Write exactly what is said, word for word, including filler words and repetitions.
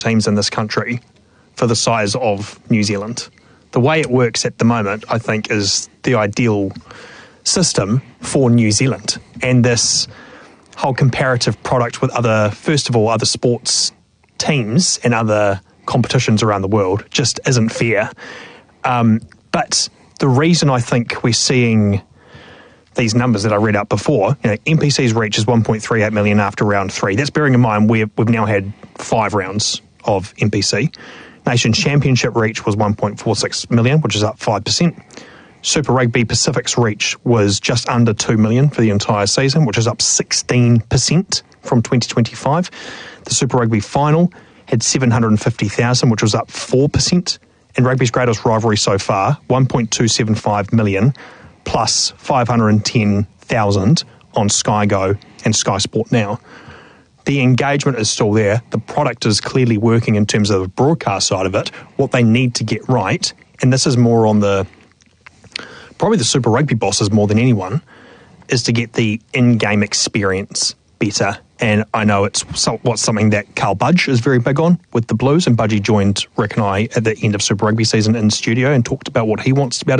teams in this country for the size of New Zealand. The way it works at the moment, I think, is the ideal system for New Zealand. And this whole comparative product with other, first of all, other sports teams and other competitions around the world just isn't fair. Um, but the reason I think we're seeing these numbers that I read out before, you know, N P C's reach is one point three eight million after round three. That's bearing in mind we've, we've now had five rounds of N P C. Nations Championship reach was one point four six million, which is up five percent. Super Rugby Pacific's reach was just under two million for the entire season, which is up sixteen percent from twenty twenty-five. The Super Rugby final had seven hundred fifty thousand, which was up four percent. And Rugby's greatest rivalry so far, one point two seven five million, plus five hundred ten thousand on Sky Go and Sky Sport Now. The engagement is still there. The product is clearly working in terms of the broadcast side of it. What they need to get right, and this is more on the, probably the Super Rugby bosses more than anyone, is to get the in-game experience better. And I know it's so, what's something that Carl Budge is very big on with the Blues, and Budgie joined Rick and I at the end of Super Rugby season in studio and talked about what he wants to be able